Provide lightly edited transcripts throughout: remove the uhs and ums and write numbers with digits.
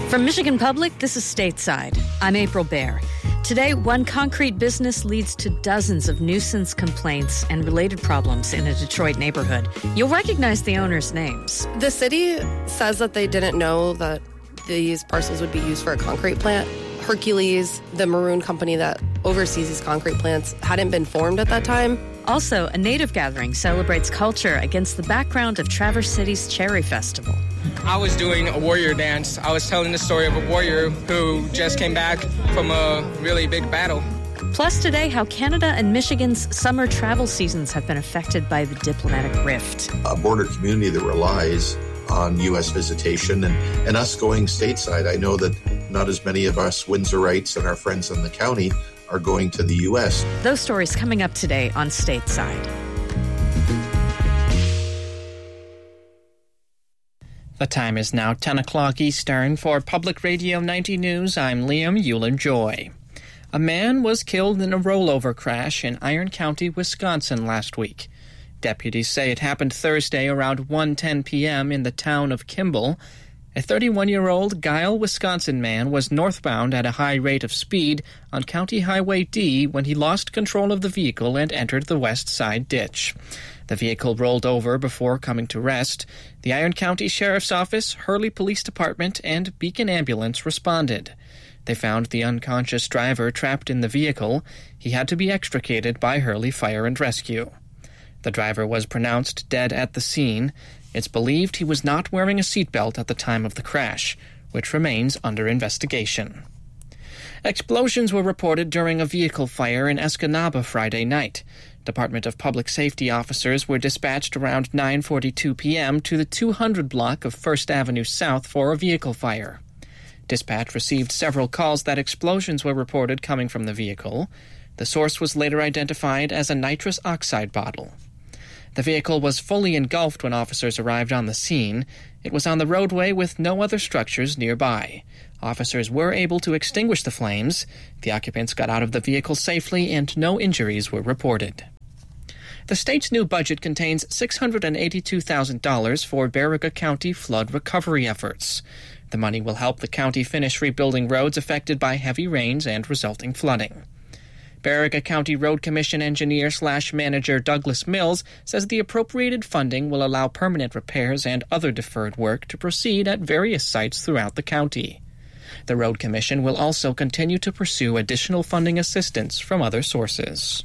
From Michigan Public, this is Stateside. I'm April Baer. Today, one concrete business leads to dozens of nuisance complaints and related problems in a Detroit neighborhood. You'll recognize the owners' names. The city says that they didn't know that these parcels would be used for a concrete plant. Hercules, the maroon company that oversees these concrete plants, hadn't been formed at that time. Also, a native gathering celebrates culture against the background of Traverse City's Cherry Festival. I was doing a warrior dance. I was telling the story of a warrior who just came back from a really big battle. Plus today, how Canada and Michigan's summer travel seasons have been affected by the diplomatic rift. A border community that relies on U.S. visitation and us going stateside. I know that not as many of us Windsorites and our friends in the county are going to the U.S. Those stories coming up today on Stateside. The time is now 10 o'clock Eastern. For Public Radio 90 News, I'm Liam Euler-Joy. A man was killed in a rollover crash in Iron County, Wisconsin last week. Deputies say it happened Thursday around 1:10 p.m. in the town of Kimball. A 31-year-old Guile, Wisconsin man was northbound at a high rate of speed on County Highway D when he lost control of the vehicle and entered the west side ditch. The vehicle rolled over before coming to rest. The Iron County Sheriff's Office, Hurley Police Department, and Beacon Ambulance responded. They found the unconscious driver trapped in the vehicle. He had to be extricated by Hurley Fire and Rescue. The driver was pronounced dead at the scene. It's believed he was not wearing a seatbelt at the time of the crash, which remains under investigation. Explosions were reported during a vehicle fire in Escanaba Friday night. Department of Public Safety officers were dispatched around 9:42 p.m. to the 200 block of First Avenue South for a vehicle fire. Dispatch received several calls that explosions were reported coming from the vehicle. The source was later identified as a nitrous oxide bottle. The vehicle was fully engulfed when officers arrived on the scene. It was on the roadway with no other structures nearby. Officers were able to extinguish the flames. The occupants got out of the vehicle safely and no injuries were reported. The state's new budget contains $682,000 for Baraga County flood recovery efforts. The money will help the county finish rebuilding roads affected by heavy rains and resulting flooding. Baraga County Road Commission engineer/manager Douglas Mills says the appropriated funding will allow permanent repairs and other deferred work to proceed at various sites throughout the county. The Road Commission will also continue to pursue additional funding assistance from other sources.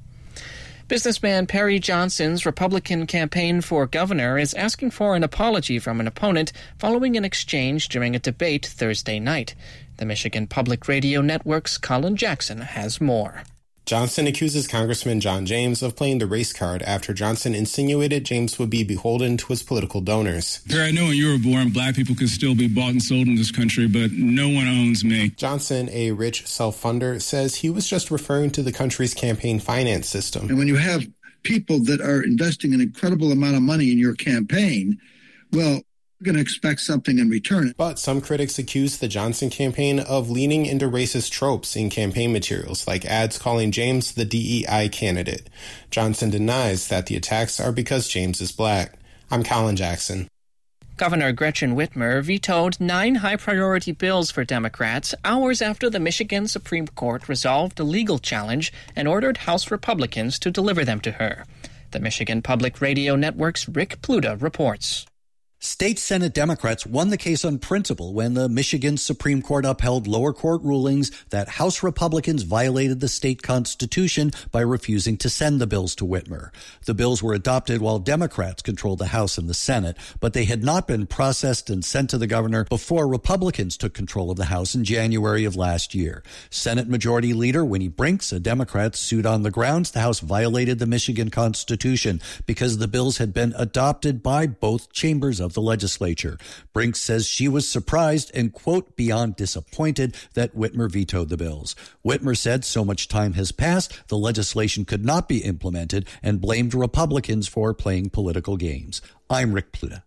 Businessman Perry Johnson's Republican campaign for governor is asking for an apology from an opponent following an exchange during a debate Thursday night. The Michigan Public Radio Network's Colin Jackson has more. Johnson accuses Congressman John James of playing the race card after Johnson insinuated James would be beholden to his political donors. Here, I know when you were born, black people could still be bought and sold in this country, but no one owns me. Johnson, a rich self-funder, says he was just referring to the country's campaign finance system. And when you have people that are investing an incredible amount of money in your campaign, well, going to expect something in return. But some critics accuse the Johnson campaign of leaning into racist tropes in campaign materials, like ads calling James the DEI candidate. Johnson denies that the attacks are because James is black. I'm Colin Jackson. Governor Gretchen Whitmer vetoed 9 high-priority bills for Democrats hours after the Michigan Supreme Court resolved a legal challenge and ordered House Republicans to deliver them to her. The Michigan Public Radio Network's Rick Pluta reports. State Senate Democrats won the case on principle when the Michigan Supreme Court upheld lower court rulings that House Republicans violated the state constitution by refusing to send the bills to Whitmer. The bills were adopted while Democrats controlled the House and the Senate, but they had not been processed and sent to the governor before Republicans took control of the House in January of last year. Senate Majority Leader Winnie Brinks, a Democrat, sued on the grounds the House violated the Michigan Constitution because the bills had been adopted by both chambers of the legislature. Brinks says she was surprised and, quote, beyond disappointed that Whitmer vetoed the bills. Whitmer said so much time has passed, the legislation could not be implemented and blamed Republicans for playing political games. I'm Rick Pluta.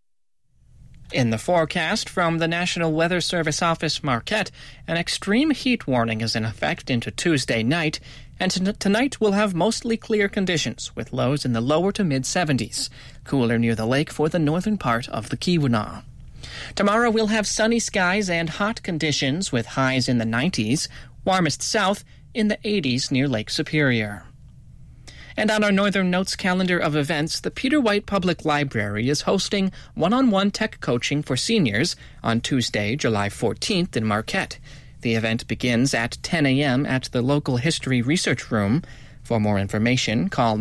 In the forecast from the National Weather Service Office Marquette, an extreme heat warning is in effect into Tuesday night, and tonight we'll have mostly clear conditions, with lows in the lower to mid-70s. Cooler near the lake for the northern part of the Keweenaw. Tomorrow we'll have sunny skies and hot conditions with highs in the 90s, warmest south in the 80s near Lake Superior. And on our Northern Notes calendar of events, the Peter White Public Library is hosting one-on-one tech coaching for seniors on Tuesday, July 14th in Marquette. The event begins at 10 a.m. at the local History Research Room. For more information, call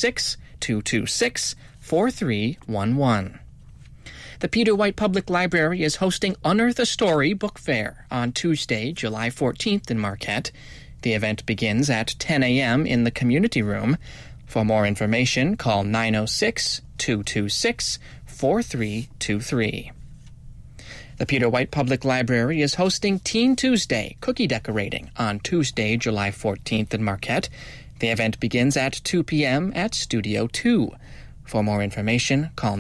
906-226-4311. The Peter White Public Library is hosting Unearth a Story Book Fair on Tuesday, July 14th in Marquette. The event begins at 10 a.m. in the community room. For more information, call 906-226-4323. The Peter White Public Library is hosting Teen Tuesday Cookie Decorating on Tuesday, July 14th in Marquette. The event begins at 2 p.m. at Studio 2. For more information, call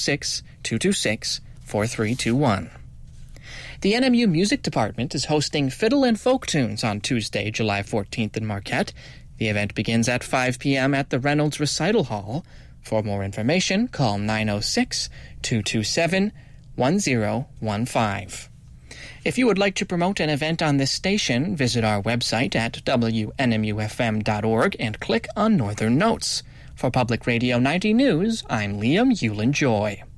906-226-4321. The NMU Music Department is hosting Fiddle and Folk Tunes on Tuesday, July 14th in Marquette. The event begins at 5 p.m. at the Reynolds Recital Hall. For more information, call 906-227-1015. If you would like to promote an event on this station, visit our website at WNMUFM.org and click on Northern Notes. For Public Radio 90 News, I'm Liam Hewlin-Joy.